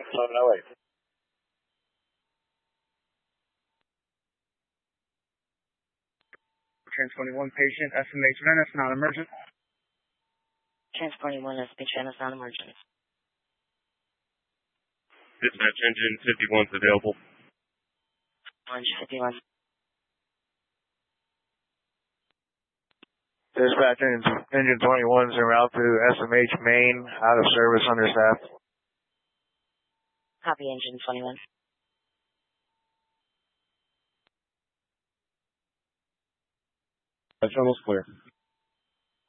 708. Trans 21 patient, SMH Venice, non-emergent. Trans 21, SMH Venice, non-emergent. Dispatch engine 51 is available. Orange 51. Dispatch engine 21 is en route to SMH Main, out of service, understaffed. Copy engine 21. Terminal's clear.